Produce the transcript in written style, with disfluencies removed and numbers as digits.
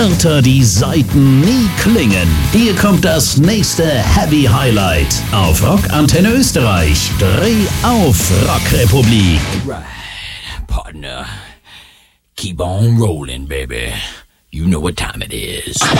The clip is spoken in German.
härter die Saiten nie klingen. Hier kommt das nächste Heavy Highlight auf Rock Antenne Österreich. Dreh auf Rockrepublik. Right, partner. Keep on rolling, baby. You know what time it is.